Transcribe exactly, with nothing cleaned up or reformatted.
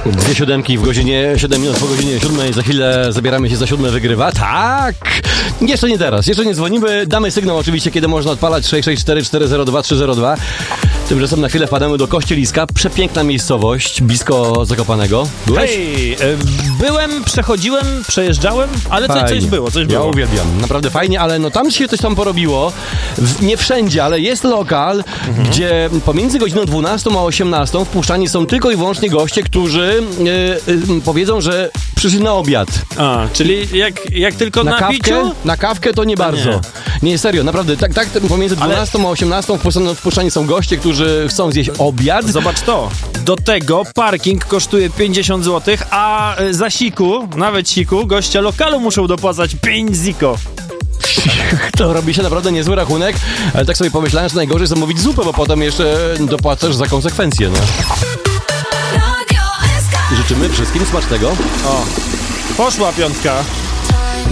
Dwie siódemki w godzinie, siedem minut po godzinie siódmej. Za chwilę zabieramy się za siódme wygrywa. Tak! Jeszcze nie teraz, jeszcze nie dzwonimy. Damy sygnał oczywiście, kiedy można odpalać sześć sześć cztery cztery zero dwa trzy zero dwa. Tymczasem na chwilę wpadamy do Kościeliska. Przepiękna miejscowość, blisko Zakopanego. Byłeś? Hej, e, byłem, przechodziłem, przejeżdżałem, ale coś, coś było, coś ja było. uwielbiam, naprawdę fajnie, ale no tam się coś tam porobiło. W, nie wszędzie, ale jest lokal, mhm. gdzie pomiędzy godziną dwunastą a osiemnastą wpuszczani są tylko i wyłącznie goście, którzy yy, yy, powiedzą, że przyszli na obiad. A, czyli jak, jak tylko na, na kawkę, piciu? Na kawkę to nie bardzo. Nie, nie serio, naprawdę, tak, tak pomiędzy dwunastą ale... a osiemnastą wpuszczani są goście, którzy chcą zjeść obiad. Zobacz to. Do tego parking kosztuje pięćdziesiąt złotych, a za siku, nawet siku, goście lokalu muszą dopłacać pięć ziko. To robi się naprawdę niezły rachunek, ale tak sobie pomyślałem, że najgorzej zamówić zupę, bo potem jeszcze dopłacasz za konsekwencje, no. Życzymy wszystkim smacznego. O, poszła piątka.